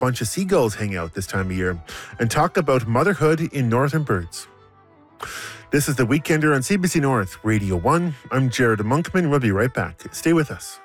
bunch of seagulls hang out this time of year, and talk about motherhood in northern birds. This is The Weekender on CBC North, Radio 1. I'm Jared Monkman. We'll be right back. Stay with us.